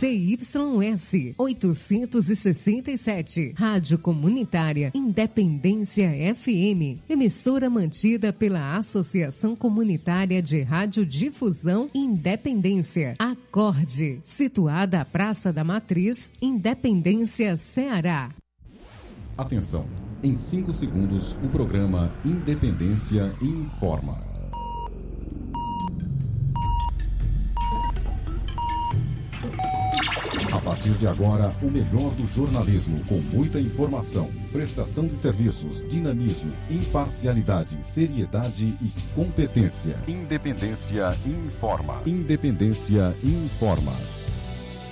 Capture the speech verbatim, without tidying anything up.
C Y S oitocentos e sessenta e sete. Rádio Comunitária Independência F M. Emissora mantida pela Associação Comunitária de Radiodifusão Independência. Acorde. Situada à Praça da Matriz, Independência, Ceará. Atenção. Em cinco segundos, o programa Independência informa. A partir de agora, o melhor do jornalismo, com muita informação, prestação de serviços, dinamismo, imparcialidade, seriedade e competência. Independência informa. Independência informa.